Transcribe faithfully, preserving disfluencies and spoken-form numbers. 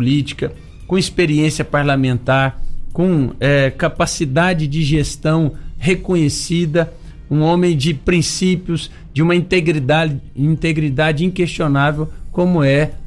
política, com experiência parlamentar, com é, capacidade de gestão reconhecida, um homem de princípios, de uma integridade, integridade inquestionável, como é